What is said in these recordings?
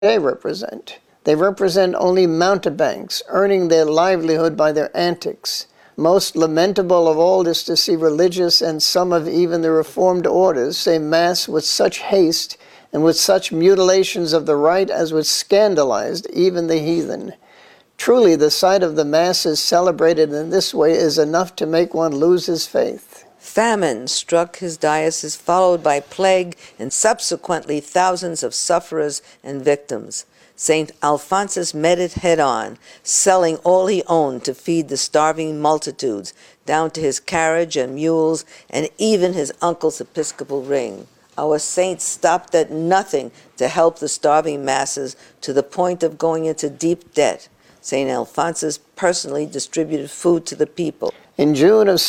they represent. They represent only mountebanks, earning their livelihood by their antics. Most lamentable of all is to see religious and some of even the Reformed orders say Mass with such haste and with such mutilations of the rite as would scandalize even the heathen. Truly, the sight of the Masses celebrated in this way is enough to make one lose his faith. Famine struck his diocese, followed by plague and subsequently thousands of sufferers and victims. St. Alphonsus met it head-on, selling all he owned to feed the starving multitudes, down to his carriage and mules and even his uncle's episcopal ring. Our saint stopped at nothing to help the starving masses to the point of going into deep debt. St. Alphonsus personally distributed food to the people. In June of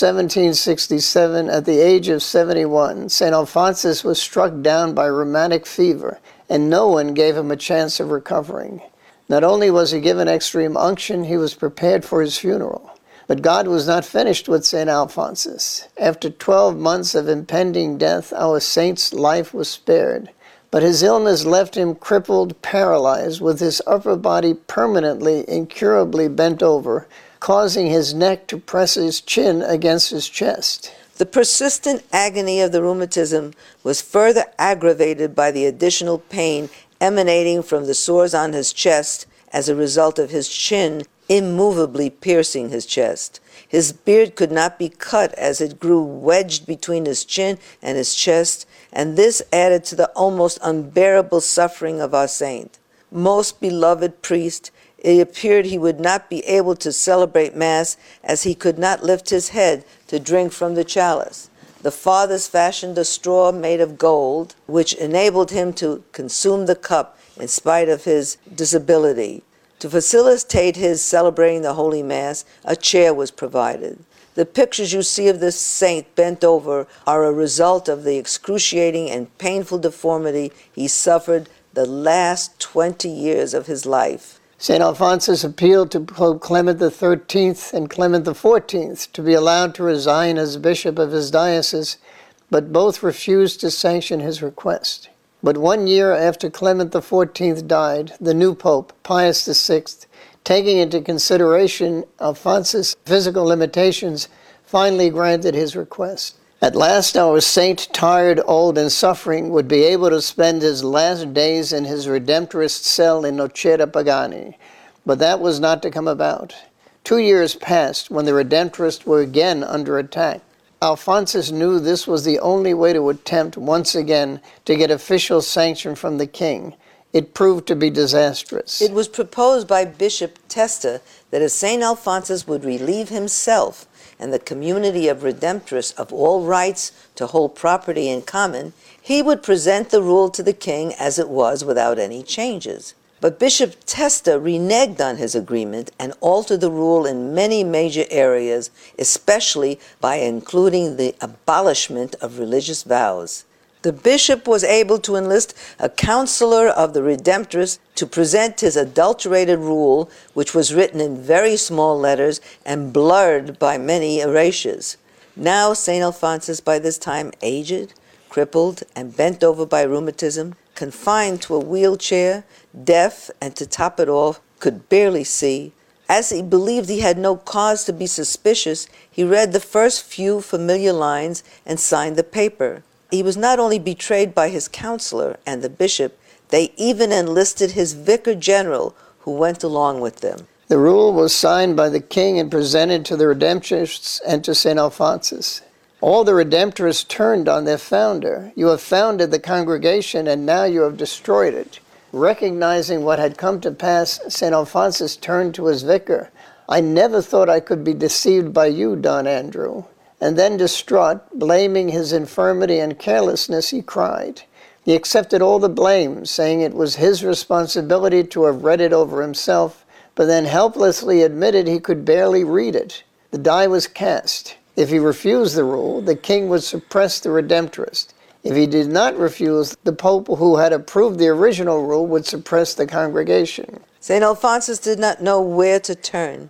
1767, at the age of 71, St. Alphonsus was struck down by rheumatic fever, and no one gave him a chance of recovering. Not only was he given extreme unction, he was prepared for his funeral. But God was not finished with St. Alphonsus. After 12 months of impending death, our saint's life was spared. But his illness left him crippled, paralyzed, with his upper body permanently, incurably bent over, causing his neck to press his chin against his chest. The persistent agony of the rheumatism was further aggravated by the additional pain emanating from the sores on his chest as a result of his chin immovably piercing his chest. His beard could not be cut as it grew wedged between his chin and his chest, and this added to the almost unbearable suffering of our saint. Most beloved priest, it appeared he would not be able to celebrate Mass as he could not lift his head to drink from the chalice. The fathers fashioned a straw made of gold, which enabled him to consume the cup in spite of his disability. To facilitate his celebrating the Holy Mass, a chair was provided. The pictures you see of this saint bent over are a result of the excruciating and painful deformity he suffered the last 20 years of his life. St. Alphonsus appealed to Pope Clement XIII and Clement XIV to be allowed to resign as bishop of his diocese, but both refused to sanction his request. But 1 year after Clement XIV died, the new pope, Pius VI, taking into consideration Alphonsus' physical limitations, finally granted his request. At last, our saint, tired, old, and suffering, would be able to spend his last days in his Redemptorist cell in Nocera Pagani. But that was not to come about. 2 years passed when the Redemptorists were again under attack. Alphonsus knew this was the only way to attempt once again to get official sanction from the king. It proved to be disastrous. It was proposed by Bishop Testa that if St. Alphonsus would relieve himself and the community of Redemptorists of all rights to hold property in common, he would present the rule to the king as it was without any changes. But Bishop Testa reneged on his agreement and altered the rule in many major areas, especially by including the abolishment of religious vows. The bishop was able to enlist a counselor of the Redemptorists to present his adulterated rule, which was written in very small letters and blurred by many erasures. Now St. Alphonsus, by this time aged, crippled, and bent over by rheumatism, confined to a wheelchair, deaf, and to top it all, could barely see. As he believed he had no cause to be suspicious, he read the first few familiar lines and signed the paper. He was not only betrayed by his counselor and the bishop, they even enlisted his vicar general, who went along with them. The rule was signed by the king and presented to the Redemptorists and to St. Alphonsus. All the Redemptorists turned on their founder. You have founded the congregation, and now you have destroyed it. Recognizing what had come to pass, St. Alphonsus turned to his vicar. I never thought I could be deceived by you, Don Andrew. And then, distraught, blaming his infirmity and carelessness, he cried. He accepted all the blame, saying it was his responsibility to have read it over himself, but then helplessly admitted he could barely read it. The die was cast. If he refused the rule, the king would suppress the Redemptorists. If he did not refuse, the pope who had approved the original rule would suppress the congregation. St. Alphonsus did not know where to turn.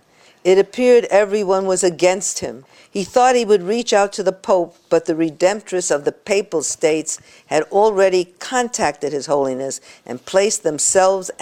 It appeared everyone was against him. He thought he would reach out to the Pope, but the Redemptress of the Papal States had already contacted His Holiness and placed themselves